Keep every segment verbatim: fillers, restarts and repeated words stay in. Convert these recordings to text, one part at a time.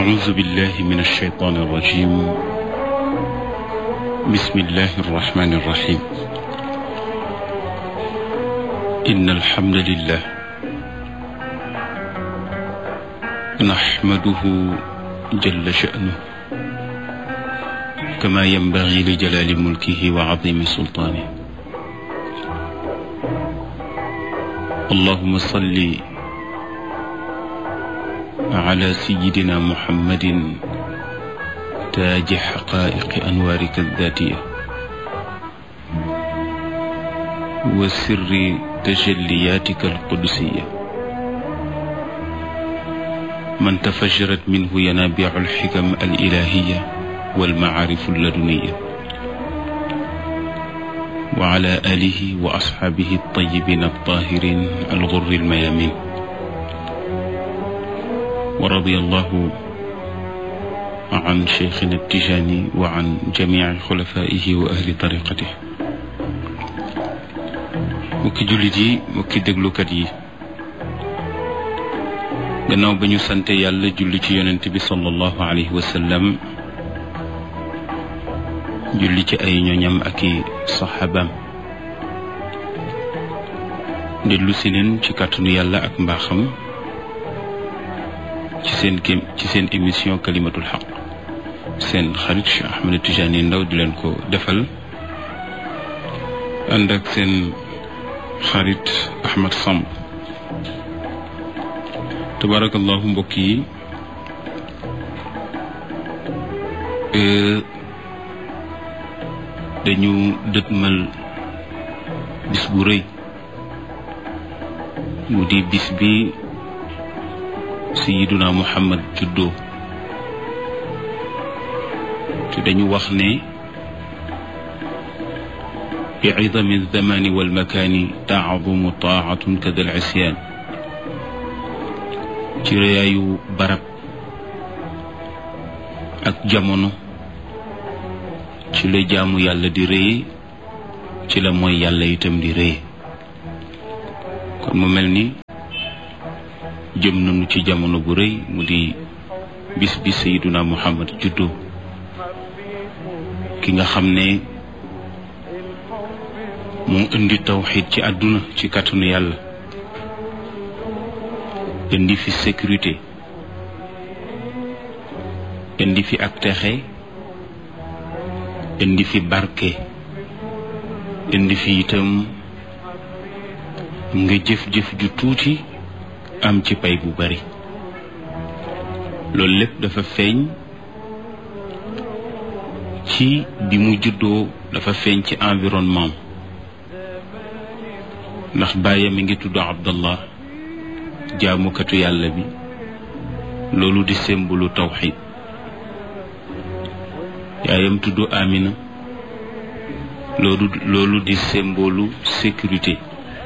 أعوذ بالله من الشيطان الرجيم. بسم الله الرحمن الرحيم. إن الحمد لله نحمده جل شأنه كما ينبغي لجلال ملكه وعظيم سلطانه. اللهم صل على سيدنا محمد تاج حقائق أنوارك الذاتية وسر تجلياتك القدسية، من تفجرت منه ينابيع الحكم الإلهية والمعارف اللدنية، وعلى آله وأصحابه الطيبين الطاهرين الغر الميامين. ورضي الله عن شيخنا التجاني وعن جميع خلفائه وأهل طريقته. mukki jullit yi mukki déglukat yi, gannaaw ba ñu sante yàlla julli ci yonent bi sallallahu alayhi wa sallam, julli ci ay ñoñam ak i saxaabaam, dellu si leen ci kàttanu yàlla ak mbaaxam ci seen kem ci seen émission kalimatul xaq, seen xarit Cheikh Ahmed Tidiane Ndao di leen ko defal ànd ak seen xarit Ahmed Samb. tabarakallahu mbokk yi, dañu dëtmal bis bu rëy mu di bis bi sayiduna Muhammad juddoo, te dañu wax ne bi idami zamani wal makaani taadumu taatun kada al isyaan. ci rëyaayu barab ak jamono ci la jaamu yàlla di rëy, ci la mooy yàlla itam di rëy. kon mu mel ni jëm nañu ci jamono bu rëy mu di bis bi sayiduna Muhammad juddoo, ki nga xam ne moo indi tawxiid ci àdduna ci kàttanu yàlla, indi fi sécurité, indi fi ak texe, indi fi barke, indi fi itam nga jëf-jëf ju tuuti am ci pay bu bari. loolu lépp dafa feeñ ci bi mu juddoo, dafa feeñ ci environnement, ndax baayam mi ngi tudd Abdallah, jaamukatu yàlla bi, loolu di symbole tawxiid. yaayam tudd Amina, loolu loolu di symbole sécurité.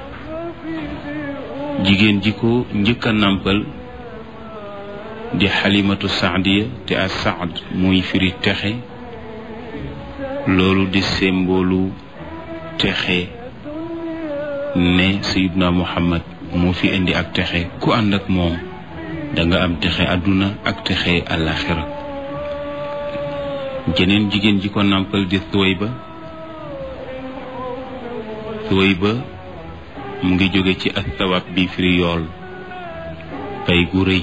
jigéen ji ko njëkk a nàmpal di xalimatu saadiya, te a saad muy firi texe, loolu di symbole texe, ne sayidna Muhammad moo fi indi ak texe. ku ànd ak moom danga am texe àdduna ak texe àllaaxira. jeneen jigéen ji ko nàmpal di Thuwayba. Thuwayba mu ngi jóge ci ak tawab bi firi yool, pay gu rëy.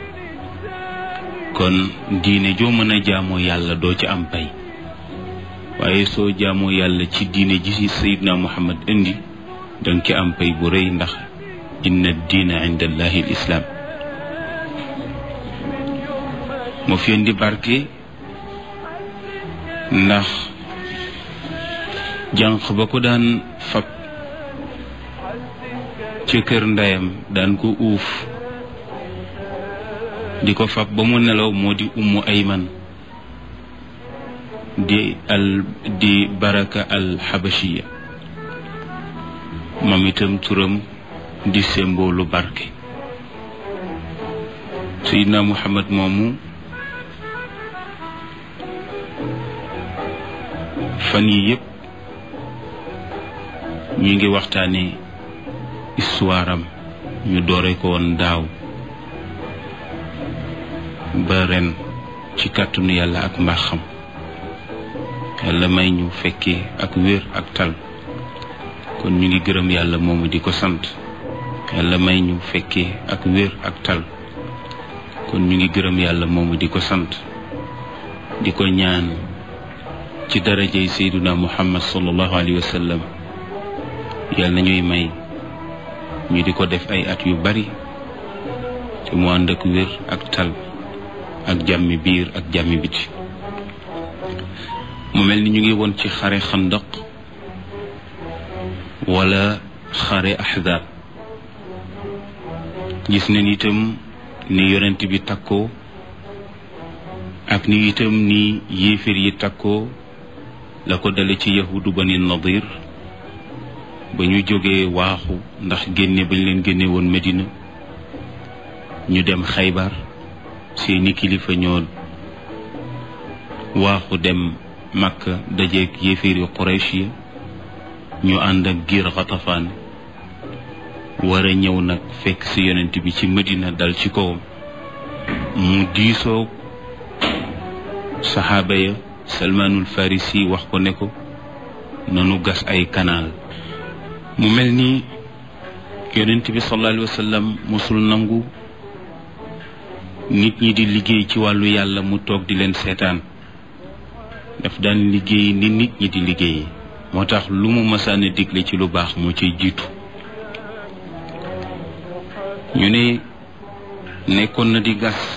kon diine joo mën a jaamoo yàlla doo ci am pay, waaye soo jaamoo yàlla ci diine ji ci sayidna Muhammad indi danga ci am pay bu rëy, ndax inna diina inda allahi al islaam. moo fi indi barke, ndax jànq ba ko daan fab ci kër ndeyam daan ko uuf di ko fab ba mu nelaw moo di ummu ayman di al di baraka al xabashiya. moom itam turam di symbole barke. Seydina Muhammad moomu fan yi yëpp ñu ngi waxtaane histoire am, ñu doore ko woon daaw ba ren ci kàttanu yàlla ak mbaaxam yàlla may ñu fekkee ak wér ak tal kon ñu ngi gërëm yàlla moomu di ko sant yàlla may ñu fekkee ak wér ak tal kon ñu ngi gërëm yàlla moomu di ko sant di ko ñaan ci darajay sayduna muhammad sallallahu alayhi wa sallam yàlla ñuy may ñu di ko def ay at yu bari te mu ànd ak wér ak tal ak jàmmi biir ak jàmmi biti mu mel ni ñu ngi woon ci xare xandaq wala xare ahzab gis nañ itam ni yonent bi takkoo ak ni itam ni yéeféer yi takkoo la ko dale ci yahudu bani nadir ba ñu jógee waaxu ndax génne bañ leen génne woon Medina ñu dem Xaybar seeni kilifa ñoo waaxu dem Makka dajeeg yéeféer yu Quraysh yi ñu ànd ak giir Xatafaan war a ñëw nag fekk ci yonent bi ci Medina dal ci kawam mu diisoo saxaaba ya Salmaanul Farisi wax ko ne ko nanu gas ay kanaal mu mel ni yonent bi sallallahu alayhi wa sallam mosul nangu nit ñi di liggéey ci wàllu yàlla mu toog di leen seetaan daf daan liggéey ni nit ñi di liggéey moo tax lu mu masaana digle ci lu baax moo ciy jiitu ñu ne nekkoon na di gas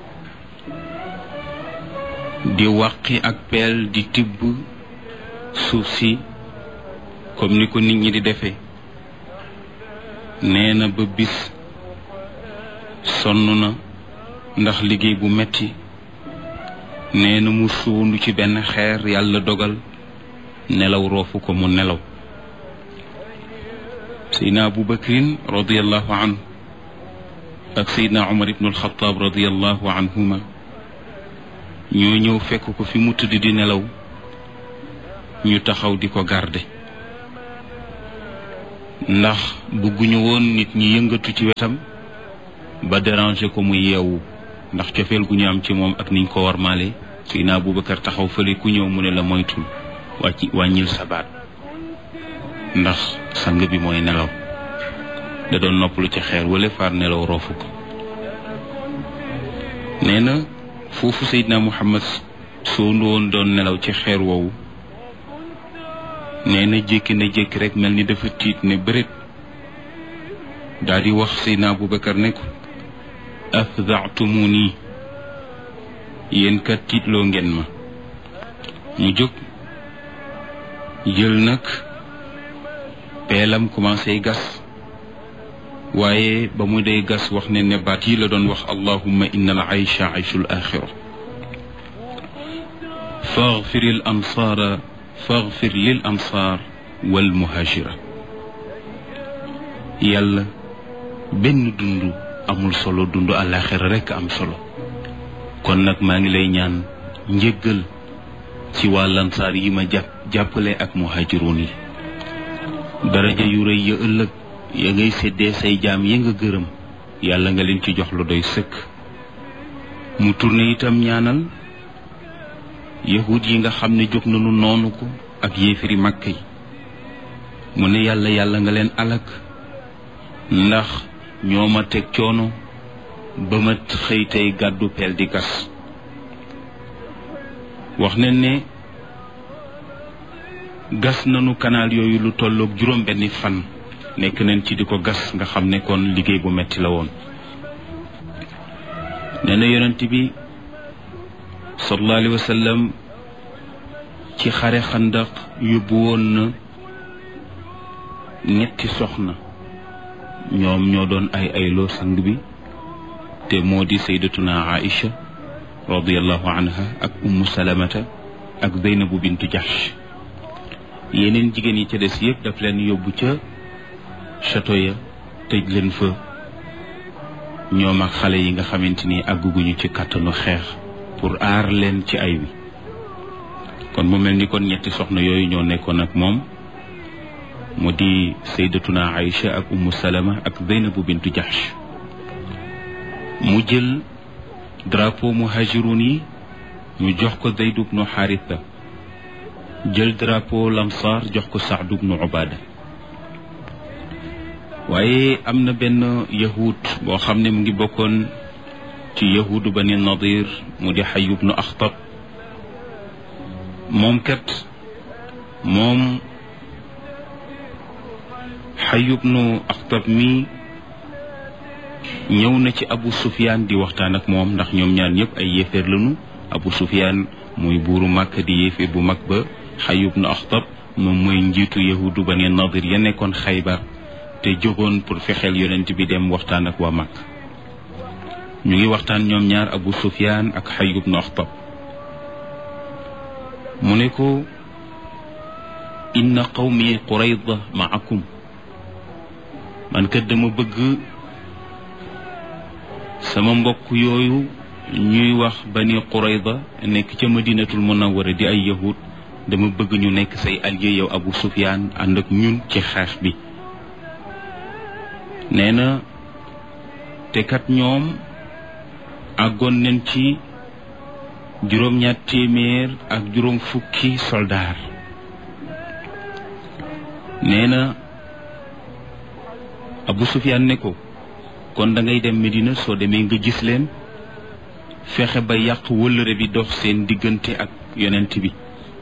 di wàqi ak peel di tibb suuf si comme ni ko nit ñi di defee nee na ba bis sonn na ndax liggéey bu metti nee na mu suundu ci benn xeer yàlla dogal nelaw roofu ko mu nelaw Seydina Abu Bakrin radiyallahu anhu ak Seydina Umar ibn al-Khattab radiyallahu anhuma ñoo ñëw fekk ko fi mu tëdd di nelaw ñu taxaw di ko garde ndax bëgguñu woon nit ñi yëngatu ci wetam ba déranger ko mu yeewu ndax cofeel gu ñu am ci moom ak niñ ko warmaale Seydina Abubakar taxaw fële ku ñëw mu ne la moytul wàcc wàññil sa baat ndax sang bi mooy nelaw da doon noppalu ci xeer wala faar nelaw roofu ko nee na foofu Seydina Muhammad soondu woon doon nelaw ci xeer woowu nee na jékki na jékki rek mel ni dafa tiit ne bëret daal di wax Seydina Abubakar ne ko afda'tumuni yéen kat tiitloo ngeen ma mu jóg jël nag peelam commencé gas waaye ba mu dee gas wax ne ne baat yi la doon wax allahumma inna al aysha ayshul axira faghfir lil ansaara faghfir lil ansaar wal muhajira yàlla benn dund amul solo dund àllaaxira rekk am solo kon nag maa ngi lay ñaan njëggal ci waa lansaar yi ma jàpp jàppale ak muhaajiroon yi daraja yu rëy ya ëllëg ya ngay séddee say jaam yi nga gërëm yàlla nga leen ci jox lu doy sëkk mu tourné itam ñaanal yahud yi nga xam ne jóg nañu noonu ko ak yéefiri Makka yi mu ne yàlla yàlla nga leen alak ndax ñoo ma teg coono ba ma xëy tey gàddu peel di gas wax nañ ne gas nañu kanaal yooyu lu tolloog juróom benni fan nekk nañ ci di ko gas nga xam ne kon liggéey bu metti la woon nee na yonent bi sallallahu alayhi wa sallam ci xare xandaq yóbbu woon na ñetti soxna ñoom ñoo doon ay ayloo sang bi te moo di sayyidatuna Aïcha radiyallahu anha ak ummu salamata ak Zeynabu bintu Jahsh yeneen jigéen yi ca des yëpp daf leen yóbbu ca château ya tëj leen fa ñoom ak xale yi nga xamante ni àgguguñu ci kàttanu xeex pour aar leen ci ay wi kon mu mel ni kon ñetti soxna yooyu ñoo nekkoon ak moom mu di sayyidatuna Aïcha ak ummu salama ak Zeynabu bintu Jahsh mu jël drapeau muhajirun yi ñu jox ko Zayd ibnu Haritha jël drapeau lamsaar jox ko Saad ibnu Ubaada waaye am na benn yahud boo xam ne mu ngi bokkoon ci yahudu Bani Nadir mu di Hayy ibnu Akhtab moom kat moom Hayy ibnu Akhtab mi ñëw na ci Abu Sufyaan di waxtaan ak moom ndax ñoom ñaar ñëpp ay yéeféer lañu Abu Sufyaan muy buuru Makka di yéeféer bu mag ba Hayy ibnu Akhtab moom mooy njiitu yahudu Bani Nadir ya nekkoon Xaybar te jógoon pour fexeel yonent bi dem waxtaan ak waa Makka ñu ngi waxtaan ñoom ñaar Abu Sufyaan ak Hayy ibnu Akhtab mu ne ko inna qawmi Qurayda maakum man kat dama bëgg sama mbokk yooyu ñuy wax Bani Qurayda nekk ca Madinatul Munawwara di ay yahud dama bëgg ñu nekk say allié yow Abu Sufyaan ànd ak ñun ci xeex bi nee na te kat ñoom àggoon nañ ci juróom-ñaar téeméer ak juróom fukki soldaar nee na Abu Sufyaan ne ko kon da ngay dem Medina soo demee nga gis leen fexe ba yàq wëllëre bi dox seen diggante ak yonent bi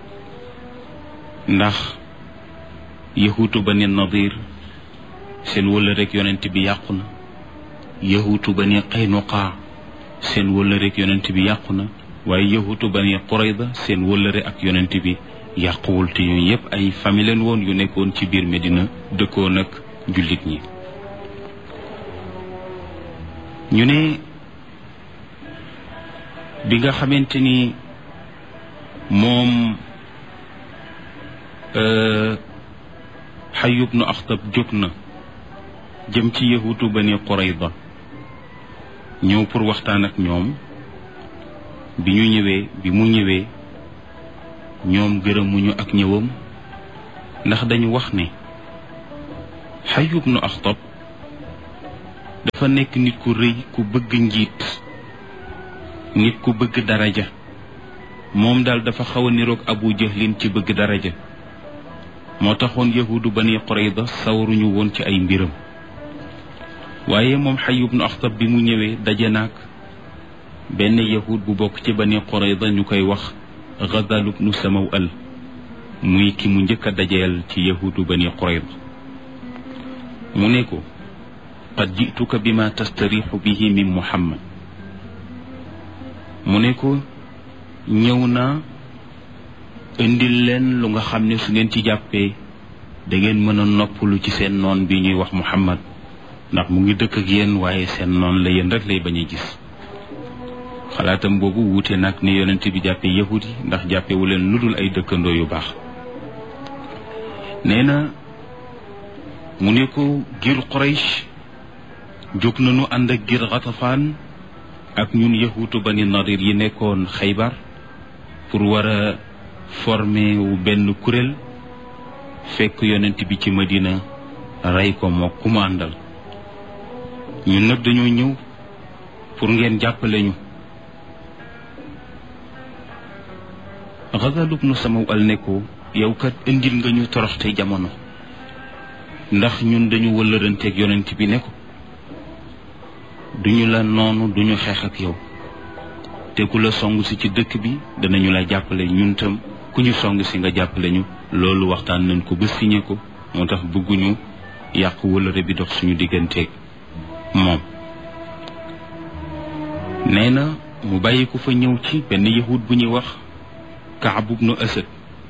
ndax yahuutu Bani Nadir seen wëllëre ak yonent bi yàqu na yahuutu Bani Qaynuqa seen wëllëre ak yonent bi yàqu na waaye yahuutu Bani Qurayda seen wëllëre ak yonent bi yàquwul te yooyu yëpp ay famille leen woon yu nekkoon ci biir Medina dëkkoon ak jullit ñi ñu ne bi nga xamante ni moom Hayy ibnu Akhtab jóg na jëm ci yahuutu Bani Qurayda ñëw pour waxtaan ak ñoom bi ñu ñëwee bi mu ñëwee ñoom gërëmuñu ak ñëwam ndax dañu wax ne Hayy ibnu Akhtab dafa nekk nit ku rëy ku bëgg njiit nit ku bëgg daraja moom daal dafa xaw a niroog Abu Jahlin ci bëgg daraja moo taxoon yahuudu Bani Qurayda sawaruñu woon ci ay mbiram waaye moom Hayy ibnu Akhtab bi mu ñëwee daje naag benn yahud bu bokk ci Bani Qurayda ñu koy wax Ghazal ibnu Samawal muy ki mu njëkk a dajeel ci yahuudu Bani Qurayda mu ne ko qad jituka bima tastarixu bihi min Muhammad mu ne ko ñëw na indil leen lu nga xam ne su ngeen ci jàppee da ngeen mën a noppalu ci seen noon bi ñuy wax Muhammad ndax mu ngi dëkk ak yéen waaye seen noon la yéen rek lay bañ a gis xalaatam boobu wuute nag ni yonent bi jàppee yahud yi ndax jàppewu leen lu dul ay dëkkandoo yu baax nee na mu ne ko ngir Quraysh jóg nañu ànd ak ngir Ghatafaan ak ñun yahuutu Bani Nadir yi nekkoon Xaybar pour war a former wu benn kuréel fekk yonent bi ci Madina rey ko moo ku mu àndal ñun nag dañoo ñëw pour ngeen jàppale ñu Ghazal ibnu Samawal ne ko yow kat indil nga ñu toroxte jamono ndax ñun dañu wëllëranteeg yonent bi ne ko duñu la noonu duñu xeex ak yow te ku la song si ci dëkk bi danañu la jàppale ñun tam ku ñu song si nga jàppale ñu loolu waxtaan nañ ko ba signé ko moo tax bëgguñu yàq wëllëre bi dox suñu digganteeg moom nee na mu bàyyi ko fa ñëw ci benn yahud bu ñuy wax Kaab ibnu Asad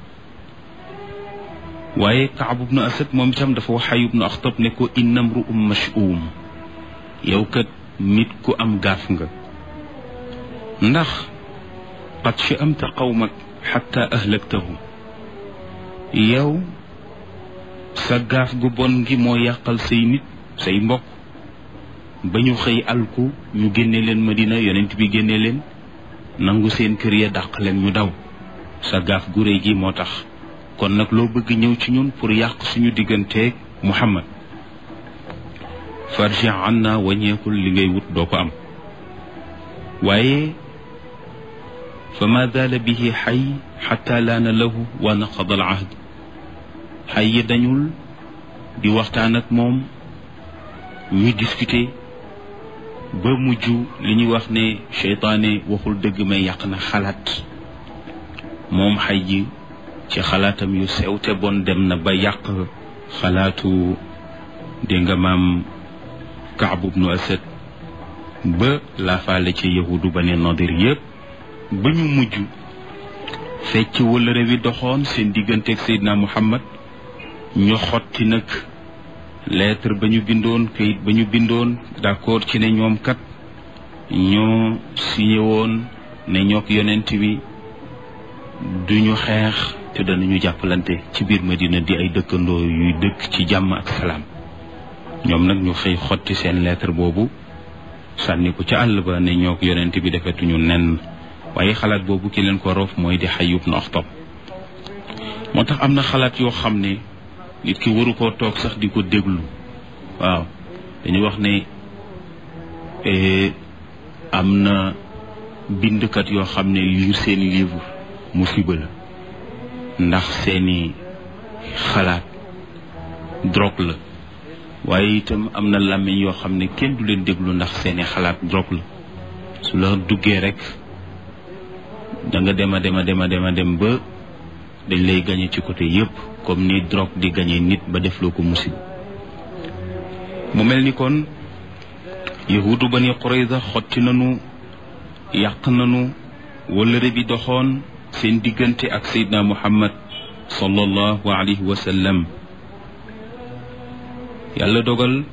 waaye Kaab ibnu Asad moom itam dafa wax Hayy ibnu Akhtab ne ko inna mru'un mash'um yow kat nit ku am gaaf nga ndax qad sha'amta qawmak xatta ahlaktahum yow sa gaaf gu bon gi moo yàqal say nit say mbokk ba ñu xëy alku ñu génne leen Madina yonent bi génne leen nangu seen kër ya dàq leen ñu daw sa gaaf gu réy gi moo tax kon nag loo bëgg ñëw ci ñun pour yàq suñu digganteeg Muhammad farji anna wàññeekul li ngay wut doo ko am waaye fa ma zaala bihi xay xatta laana lahu wa naqada al ahd xay yi dañul di waxtaan ak moom ñuy discuter ba mujj li ñuy wax ne seytaane waxul dëgg may yàq na xalaat moom xay ji ci xalaatam yu sew te bon dem na ba yàq xalaatu dégg nga maam Kaab ibnu Asad ba laafaale ci yahudu Bani Nadir yépp ba ñu mujj fecc wëllëre wi doxoon seen digganteeg Seydina Muhammad ñu xotti nag lettre ba ñu bindoon kayit ba ñu bindoon d'accord ci ne ñoom kat ñoo signé woon ne ñook yonent bi duñu xeex te danañu jàppalante ci biir Madina di ay dëkkandoo yuy dëkk ci jàmm ak salaam ñoom nag ñu xëy xotti seen lettre boobu sànni ko ca àll ba ne ñook yonent bi defetuñu nen waaye xalaat boobu ki leen ko roof mooy di Hayy ibn Akhtab moo tax am na xalaat yoo xam ne nit ki waru koo toog sax di ko déglu waaw dañu wax ne am na bindkat yoo xam ne lire seeni livre musiba la ndax seeni xalaat drogue la waaye itam am na làmmiñ yoo xam ne kenn du leen déglu ndax seeni xalaat drogue la su la duggee rek da nga dem a dem a dem a dem a dem ba dañ lay gañe ci côté yépp comme ni drogue di gañe nit ba def loo ko musib mu mel ni kon yahudu Bani Qurayza xotti nanu yàq nanu wëllëre bi doxoon seen diggante ak Seydina Muhammad sallallahu alayhi wa sallam yàlla dogal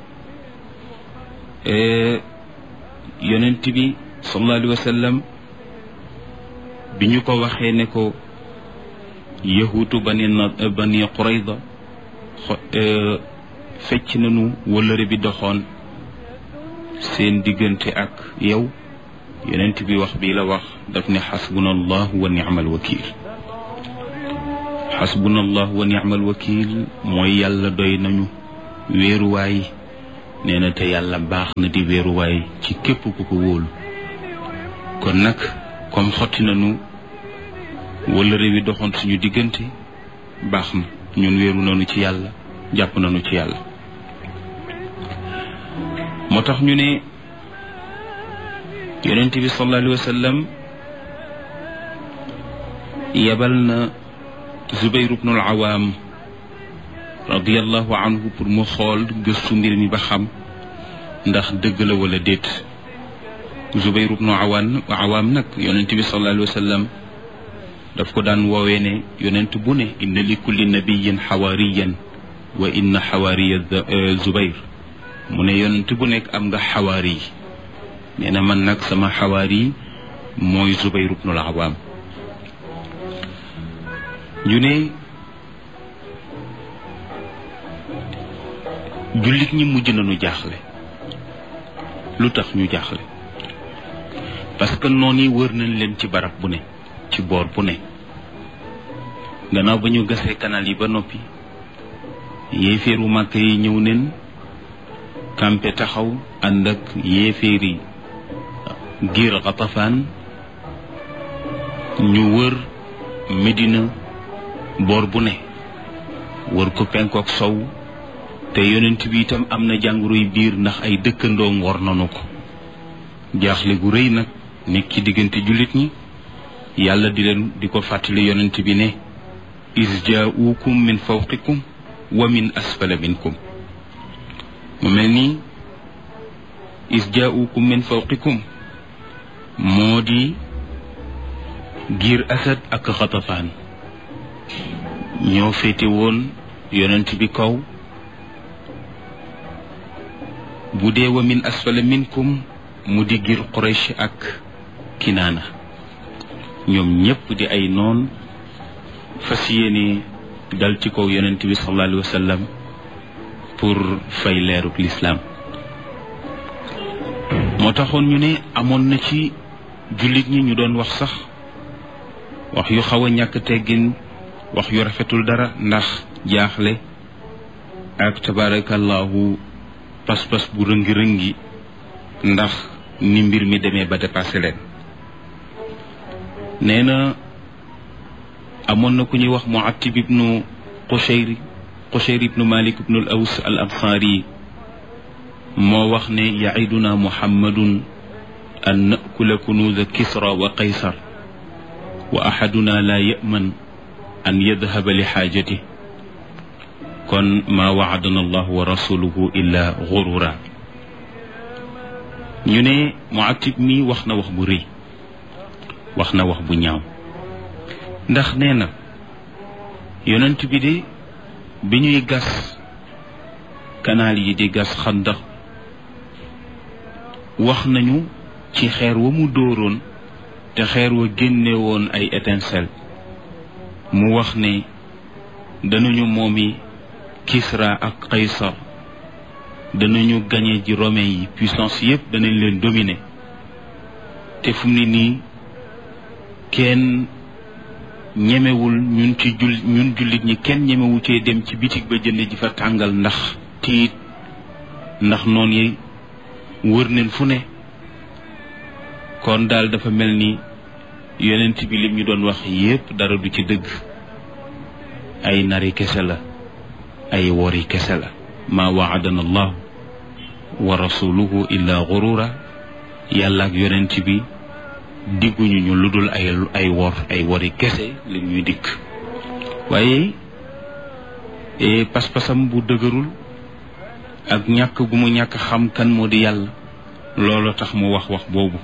yonent bi sallallahu alayhi wa sallam bi ñu ko waxee ne ko yahuutu bani bani Qurayza fecc nañu wëllëre bi doxoon seen diggante ak yow yonent bi wax bii la wax daf ne xasbuna allah wa ni'mal wakil xasbuna allah wa ni'mal wakil mooy yàlla doy nañu wéeruwaay nee na te yàlla baax na di wéeruwaay ci képp ku ko wóolu kon nag comme xotti nañu wëllëre wi doxoon suñu diggante baax na ñun wéeru nañu ci yàlla jàpp nañu ci yàlla moo tax ñu ne yonent bi sallallahu alayhi wa sallam yebal na Zubayr ibn al-Awam radiyallahu anhu pour mu xool gëstu mbir mi ba xam ndax dëgg la wala déet Zubayr ibn Awam Awam nag yonent bi sallallahu alayhi wa sallam daf ko daan woowee ne yonent bu ne inna li kulli nabiyyin xawaariyan wa inna xawaariya Zubayr mu ne yonent bu nekk am nga xawaari nee na man nag sama xawaari mooy Zubayr ibn al-Awam ñu ne jullit ñi mujj nañu jaaxle lu tax ñu jaaxle parce que noon yi wër nañ leen ci barab bu ne ci boor bu ne gannaaw ba ñu gasee canal yi ba noppi yéeféeru màkk yi ñëw neen kampe taxaw ànd ak yéeféeri giir Xatafaan ñu wër Medina boor bu ne wër ko penkook sow te yonent bi itam am na jàngoroy biir ndax ay dëkkandoom war nanu ko jaaxle gu rëy nag nekk ci diggante jullit ñi yàlla di leen di ko fàttali yonent bi ne is jaaukum min fawqikum wa min asfala minkum mu mel ni is jaaukum min fawqikum moo di giir Asad ak Xatafaan ñoo féete woon yonent bi kaw bu dee wa min asfala minkum mu di giir Quraysh ak Kinaana ñoom ñépp di ay noon fas yéene dal ci kaw yonent bi sallallahu alayhi wa sallam pour fay leeruk lislaam moo taxoon ñu ne amoon na ci jullit ñi ñu doon wax sax wax yu xaw a ñàkk teggin wax yu rafetul dara ndax jaaxle ak tabarakallahu pas-pas bu rëngi-rëngi ndax ni mbir mi demee ba dépassé leen. nee na amoon na ku ñuy wax Mu'attib ibnu Qushayr Qushayr ibnu Malik ibnu al Aws al Ansaari moo wax ne yaiduna Muhammadun an nakula kunuuza Kisra wa Qaysar wa ahaduna la yaman an yadhaba li xaajati kon maa waadana allahu wa rasuluhu illa gurura. ñu ne Mu'attib mi wax na wax bu rëy, wax na wax bu ñaaw, ndax nee na yonent bi de bi ñuy gas kanaal yi di gas xandax wax nañu ci xeer wa mu dóoroon te xeer wa génne woon ay étincelle mu wax ne danañu moomi Kisra ak Qaysar, danañu gañe ji romain yi, puissance yépp danañ leen dominer, te fu mu ne nii kenn ñemewul ñun ci jul ñun jullit ñi kenn ñemewu cee dem ci bitig ba jënd ji fa tàngal ndax tiit, ndax noon yi wër neen fu ne. kon daal dafa mel ni yonent bi lim ñu doon wax yépp dara du ci dëgg, ay nari kese la, ay wori kese la. ma waadana allahu wa rasuluhu illa gurura. yàlla ak yonent bi digguñu ñu lu dul ay ay wor ay wori kese li ñuy dikk. waaye pas-pasam bu dëgërul ak ñàkk gu mu ñàkk xam kan moo di yàlla loolu tax mu wax wax boobu.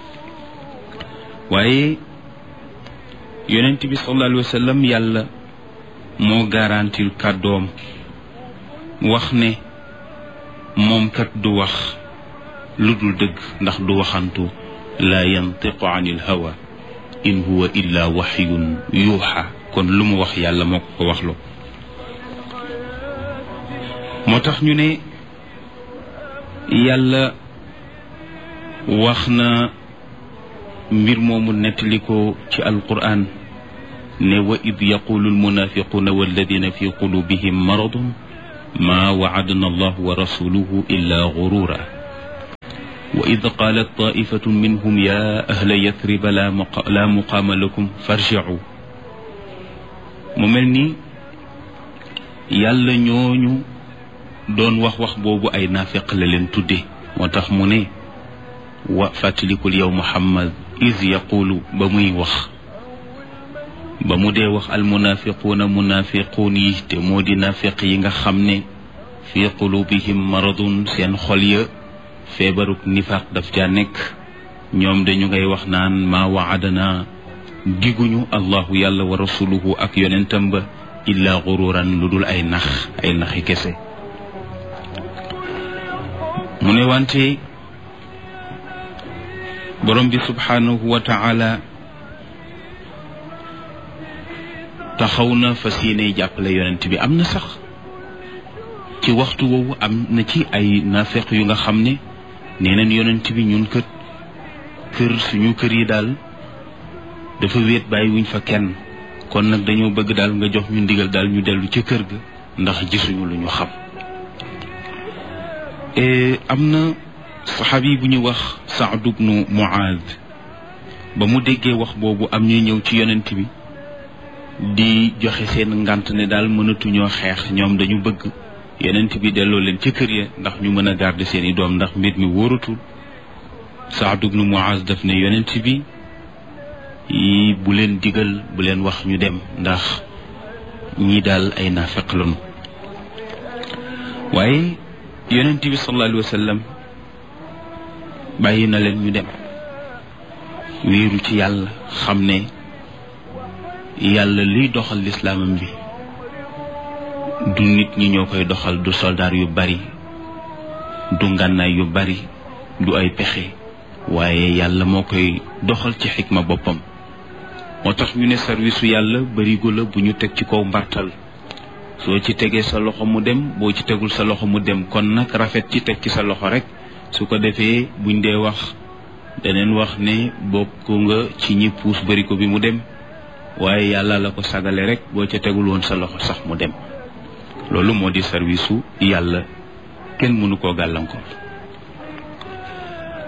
waaye yonent bi sallallahu alayhi wa sallam yàlla moo garantil kàddoom wax ne moom kat du wax lu dul dëgg ndax du waxantu laa yantiqu anil hawa in huwa illa waxyun yuuxa. kon lu mu wax yàlla moo ko ko waxloo. moo tax ñu ne yàlla wax na mbir moomu nettali ko ci alquran ne wa id yaqulu almunafiquna walladina fi qulubihim maradun ma waadana allahu wa rasuluhu illa gurura wa id qalat taifatun minhum ya ahla yathriba la muqaama lakum farji'u. mu mel ni yàlla ñooñu doon wax wax boobu ay naafeq la leen tudde. moo tax mu ne wa fàttalikul yow Muhammad is yaqulu ba muy wax ba mu dee wax almunafiquuna munafiquun yi te moo di naafeq yi nga xam ne fi qulubihim maradun seen xol ya feebaruk nifaq daf caa nekk. ñoom dañu ngay wax naan maa waadana diguñu allahu yàlla wa rasuluhu ak yonentam ba illa gururan lu dul ay nax ay naxi kese. mu ne wante borom bi subhanahu wa taala taxaw na fas yéene jàppale yonent bi. am na sax ci waxtu woowu am na ci ay naafeq yu nga xam ne nee nañ yonent bi ñun kët kër suñu kër yi daal dafa wéet bàyyi wuñ fa kenn, kon nag dañoo bëgg daal nga jox ñu ndigal daal ñu dellu ca kër ga ndax gisuñu lu ñu xam. am na saxaabi bu ñu wax Saad ibnu Muaad ba mu déggee wax boobu am ñuy ñëw ci yonent bi di joxe seen ngant ne daal mënatuñoo xeex, ñoom dañu bëgg yonent bi delloo leen ca kër ya ndax ñu mën a garder seeni doom ndax mbir mi wóoratul. Saad ibnu Muaaz daf ne yonent bi yi bu leen digal bu leen wax ñu dem ndax ñii daal ay naafeq lañu. waaye yonent bi sallallahu alayhi wa sallam bàyyi na leen ñu dem wéeru ci yàlla, xam ne yàlla liy doxal lislaamam bi du nit ñi ñoo koy doxal, du soldaar yu bari, du ngànnaay yu bari, du ay pexe, waaye yàlla moo koy doxal ci xikma boppam. moo tax ñu ne service su yàlla barigo la bu ñu teg ci kaw mbartal, soo ci tegee sa loxo mu dem, boo ci tegul sa loxo mu dem. kon nag rafet ci teg ci sa loxo rek, su ko defee buñ dee wax daneen wax ne bokk nga ci ñi puus barigo bi mu dem, waaye yàlla la ko sagale rek, boo ca tegul woon sa loxo sax mu dem. loolu moo di service su yàlla, kenn mënu koo gàllankoor.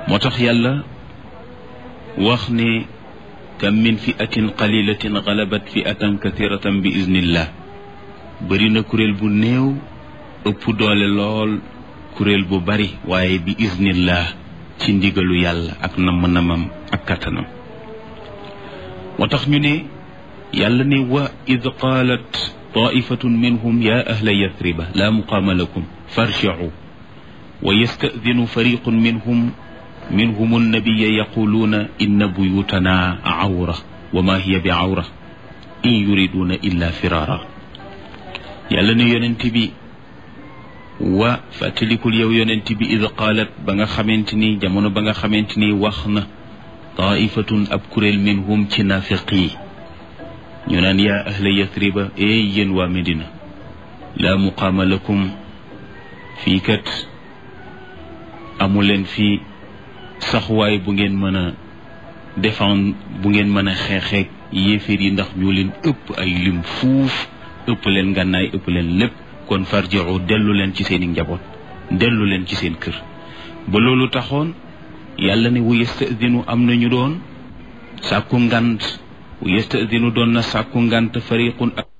moo tax yàlla wax ne kam min fi'atin qalilatin galabat fi'atan kathiratan bi iznillah bëri na kuréel bu néew ëpp doole lool kuréel bu bari waaye bi iznillah ci ndigalu yàlla ak namm-namam ak kattanam moo tax ñu ne yàlla ne wa id qaalat taifatun minhum ya ahla yathriba la muqaama lakum farji'u wa yasta'dinu fariqun minhum minhum annabiya yaquluuna inna buyutana awra wa ma hiya bi awra in yuriduna illa firara yàlla ne yonent bi wa fàttalikul yow yonent bi id qaalat ba nga xamante ni jamono ba nga xamante ni wax na taifatun ab kuréel minhum ci naafiq yi ñu naan yaa ahla yathriba ee yéen waa Medina laa muqaama lakum fii kat amuleen fii saxwaay bu ngeen mën a défendre bu ngeen mën a xeexeeg yéeféer yi ndax ñoo leen ëpp ay lim fuuf ëpp leen ngànnaay ëpp leen lépp kon farji'u dellu leen ci seen i njaboot dellu leen ci seen kër ba loolu taxoon yàlla ne wu yasta'dinu am na ñu doon sàkku ngant wu yasta'dinu doon na sàkku ngant fariqun